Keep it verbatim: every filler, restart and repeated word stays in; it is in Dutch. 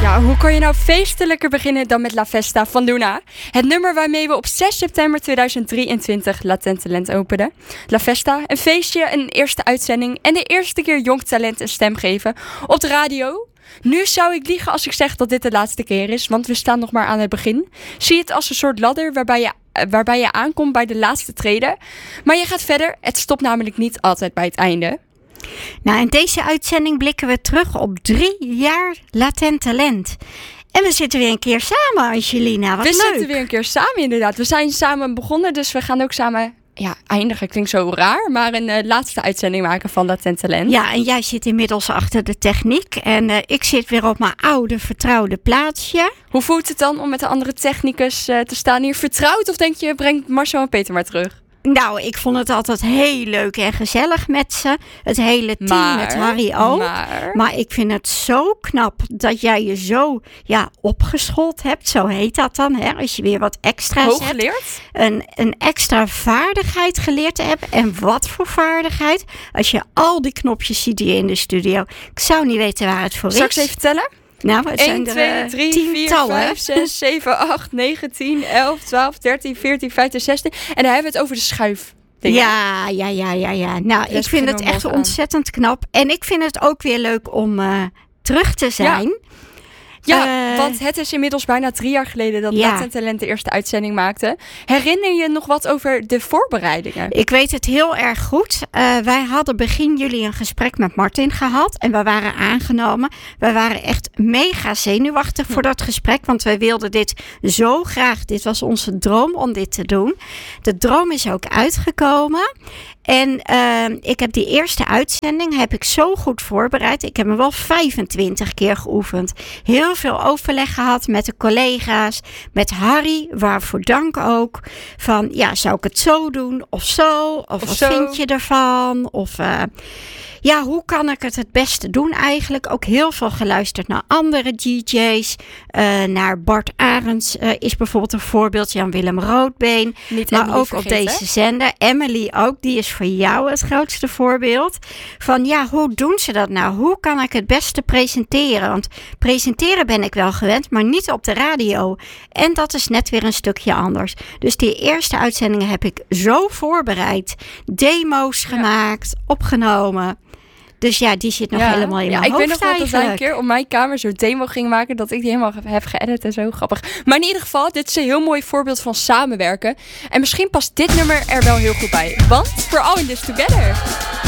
Nou, hoe kan je nou feestelijker beginnen dan met La Festa van Luna? Het nummer waarmee we op zes september tweeduizend drieëntwintig Latent Talent openden. La Festa, een feestje, een eerste uitzending en de eerste keer jong talent een stem geven op de radio. Nu zou ik liegen als ik zeg dat dit de laatste keer is, want we staan nog maar aan het begin. Zie het als een soort ladder waarbij je, waarbij je aankomt bij de laatste treden. Maar je gaat verder, het stopt namelijk niet altijd bij het einde. Nou, in deze uitzending blikken we terug op drie jaar Latent Talent. En we zitten weer een keer samen, Angelina. Wat we leuk. zitten weer een keer samen, inderdaad. We zijn samen begonnen, dus we gaan ook samen... Ja, eindigen klinkt zo raar, maar een uh, laatste uitzending maken van Latent Talent. Ja, en jij zit inmiddels achter de techniek. En uh, ik zit weer op mijn oude, vertrouwde plaatsje. Hoe voelt het dan om met de andere technicus uh, te staan hier vertrouwd? Of denk je, brengt Marcel en Peter maar terug? Nou, ik vond het altijd heel leuk en gezellig met ze. Het hele team, maar, met Harry ook. Maar... maar ik vind het zo knap dat jij je zo ja, opgeschoold hebt. Zo heet dat dan, hè? Als je weer wat extra's Hoog hebt. geleerd? Een, een extra vaardigheid geleerd hebt. En wat voor vaardigheid? Als je al die knopjes ziet hier in de studio. Ik zou niet weten waar het voor Zal is. ik eens even tellen? Nou, het een, zijn er twee, drie, vier, vijf, zes, zeven, acht, negen, tien, elf, twaalf, dertien, veertien, vijftien, zestien. En dan hebben we het over de schuif. Ja, ja, ja, ja, ja. Nou, dus ik vind het echt aan. ontzettend knap. En ik vind het ook weer leuk om uh, terug te zijn. Ja. Ja, uh, want het is inmiddels bijna drie jaar geleden dat ja. Latent Talent de eerste uitzending maakte. Herinner je nog wat over de voorbereidingen? Ik weet het heel erg goed. Uh, wij hadden begin juli een gesprek met Martin gehad en we waren aangenomen. We waren echt mega zenuwachtig hm. voor dat gesprek, want wij wilden dit zo graag. Dit was onze droom om dit te doen. De droom is ook uitgekomen. En uh, ik heb die eerste uitzending heb ik zo goed voorbereid. Ik heb hem wel vijfentwintig keer geoefend. Heel veel overleg gehad met de collega's, met Harry, waarvoor dank ook. Van ja, zou ik het zo doen of zo? Of, of wat zo. Vind je ervan? Of uh, ja, hoe kan ik het het beste doen eigenlijk? Ook heel veel geluisterd naar andere D J's. Uh, naar Bart Arends uh, is bijvoorbeeld een voorbeeld. Jan-Willem Roodbeen. Niet maar Emily ook vergeten. Op deze zender. Emily ook, die is voor jou het grootste voorbeeld. Van ja, hoe doen ze dat nou? Hoe kan ik het beste presenteren? Want presenteren ben ik wel gewend, maar niet op de radio. En dat is net weer een stukje anders. Dus die eerste uitzendingen heb ik zo voorbereid. Demo's ja. gemaakt, opgenomen. Dus ja, die zit nog ja. helemaal in mijn ja, hoofd. Ik weet nog wel dat wij een keer op mijn kamer zo'n demo ging maken, dat ik die helemaal heb geëdit en zo. Grappig. Maar in ieder geval, dit is een heel mooi voorbeeld van samenwerken. En misschien past dit nummer er wel heel goed bij. Want we're all in this together.